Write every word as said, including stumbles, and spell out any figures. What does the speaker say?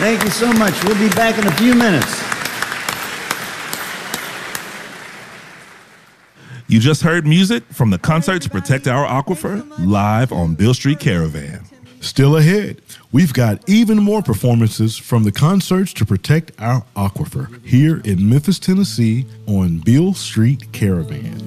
Thank you so much. We'll be back in a few minutes. You just heard music from the Concert to Protect Our Aquifer live on Beale Street Caravan. Still ahead, we've got even more performances from the Concerts to Protect Our Aquifer here in Memphis, Tennessee on Beale Street Caravan.